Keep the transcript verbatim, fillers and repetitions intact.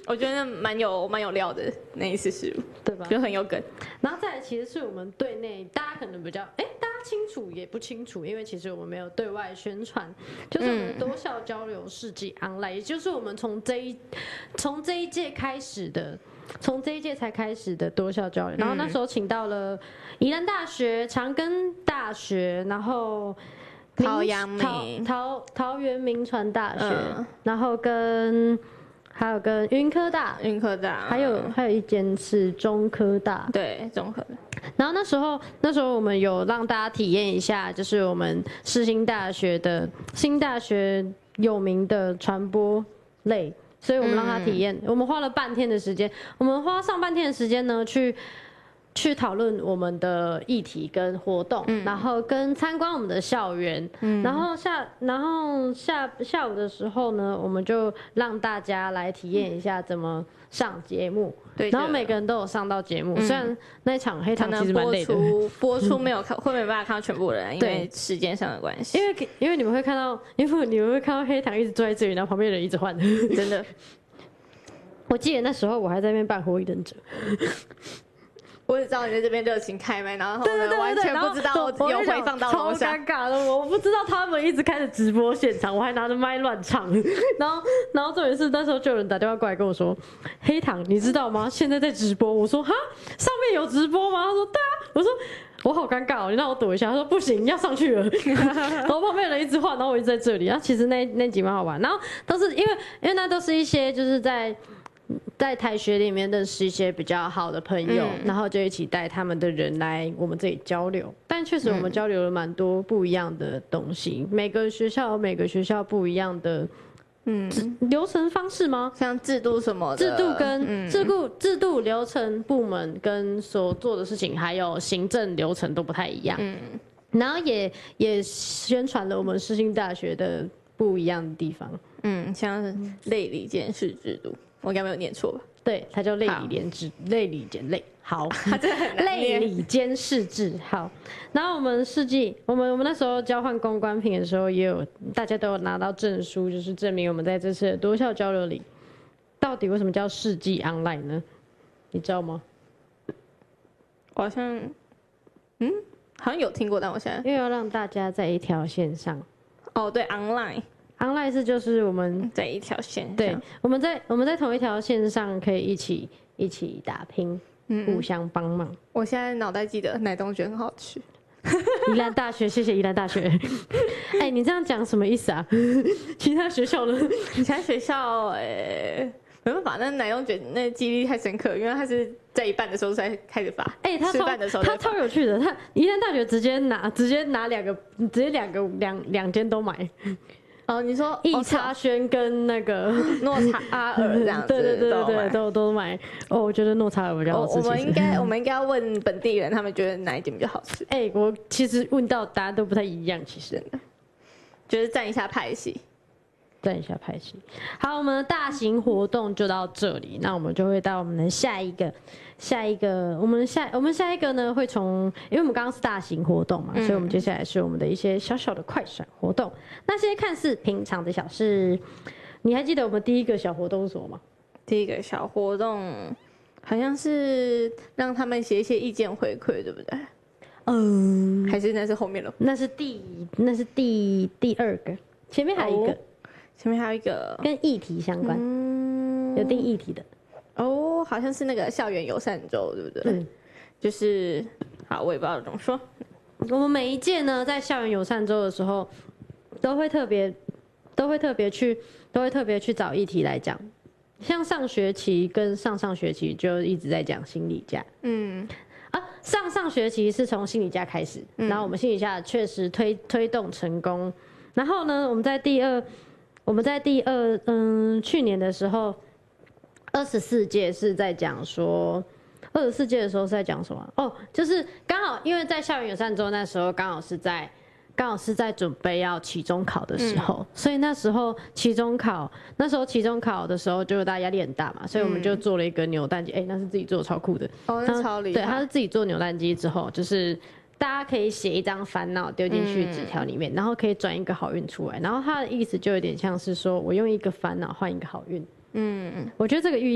我觉得蛮有蛮有料的那一次实录， 对吧？ 就很有梗。 然后再来，其实是我们对内，大家可能比较哎，大家清楚也不清楚，因为其实我们没有对外宣传，就是我们多校交流世纪 online，、嗯、也就是我们从这一从这一届开始的。从这一届才开始的多校交流，然后那时候请到了宜兰大学、长庚大学，然后桃阳明、 桃桃园铭传大学， 嗯、 然后跟还有跟云科大、 云科大， 还有还有一间是中科大， 对，中科的。 然后那时候那时候我们有让大家体验一下，就是我们世新大学的新大学有名的传播类。所以我们让他体验、嗯，我们花了半天的时间，我们花上半天的时间呢，去去讨论我们的议题跟活动，嗯、然后跟参观我们的校园，嗯、然后下然后下下午的时候呢，我们就让大家来体验一下怎么上节目，对，然后每个人都有上到节目，嗯、虽然那一场黑糖其实蛮累的， 播出播出没有看，会没办法看到全部人，因为时间上的关系， 因为因为你们会看到，因为你们会看到黑糖一直坐在这里，然后旁边的人一直换， 真的。 我记得那时候我还在那边扮火影忍者， 我只知道你在这边热情开麦，然后对对对对完全不知道有回放到楼上， 超尴尬的，我不知道他们一直开始直播现场，我还拿着麦乱唱，然后然后重点是那时候就有人打电话过来跟我说，黑糖你知道吗？现在在直播，我说哈上面有直播吗？他说对啊，我说。我好尴尬哦，你让我躲一下。他说不行，要上去了。然后旁边的人一直换，然后我一直在这里。然后其实那那集蛮好玩，然后都是因为因为那都是一些就是在在台学里面认识一些比较好的朋友，嗯、然后就一起带他们的人来我们这里交流。但确实我们交流了蛮多不一样的东西，嗯、每个学校有每个学校不一样的。嗯，流程方式吗？ 像制度什么的， 制度跟、嗯、制度、制度流程、部门跟所做的事情，还有行政流程都不太一样。嗯，然后也也宣传了我们世新大学的不一样的地方。 嗯，像是类理监事制度，我应该没有念错吧？ 对，它叫类理监制，类理监类。好， 它真的很难念。类理监事制，好。然后我们世纪，我们我们那时候交换公关品的时候，也有大家都有拿到证书，就是证明我们在这次的多校交流里，到底为什么叫世纪 online 呢？你知道吗？ 我好像，嗯，好像有听过，但我现在因为要让大家在一条线上。 哦，对 ，online。 online 是就是我们在一条线上， 对，我们在我们在同一条线上可以一起一起打拼，嗯、互相帮忙。 我现在脑袋记得奶冻卷很好吃。 宜兰大学，谢谢宜兰大学。哎、欸，你这样讲什么意思啊？其他学校呢？ 其他学校，哎、欸，没办法，那奶冻卷那记忆力太深刻，因为他是在一半的时候才开始发。 哎、欸，他吃饭的时候他超有趣的，他宜兰大学直接拿直接拿两个，直接两个两两间都买。 哦，你说易差轩跟那个诺查阿尔这样子， 对对对对对，都都买。哦，我觉得诺查尔比较好吃。 我们应该我们应该要问本地人，他们觉得哪一间比较好吃？ 哎、欸，我其实问到答案都不太一样，其实就是站一下派系， 站一下派系。好，我们的大型活动就到这里，那我们就会到我们的下一个。下一个，我们下我们下一个呢，会从，因为我们刚刚是大型活动嘛、嗯，所以我们接下来是我们的一些小小的快闪活动。那些看似平常的小事，你还记得我们第一个小活动是什么吗？ 第一个小活动好像是让他们写一些意见回馈，对不对？嗯，还是那是后面了？ 那是第那是第第二个，前面还有一个，哦、 前面还有一个跟议题相关，嗯、有定议题的。 哦，好像是那个校园友善周，对不对？嗯，就是好，我也不知道怎么说。 我们每一届呢，在校园友善周的时候，都会特别，都会特别去，都会特别去找议题来讲。像上学期跟上上学期就一直在讲心理假，嗯，啊，上上学期是从心理假开始，嗯、然后我们心理假确实推推动成功。然后呢，我们在第二，我们在第二，嗯，去年的时候。二十四届是在讲说，二十四届的时候是在讲什么？哦，就是刚好因为在校园友善周那时候刚好是在刚好是在准备要期中考的时候，嗯、所以那时候期中考那时候期中考的时候，就大家压力很大嘛，所以我们就做了一个扭蛋机，哎、嗯欸，那是自己做的，超酷的。 哦，那超厉害。 对，他是自己做扭蛋机之后，就是大家可以写一张烦恼丢进去纸条里面，嗯、然后可以转一个好运出来。然后他的意思就有点像是说我用一个烦恼换一个好运。嗯，我觉得这个寓意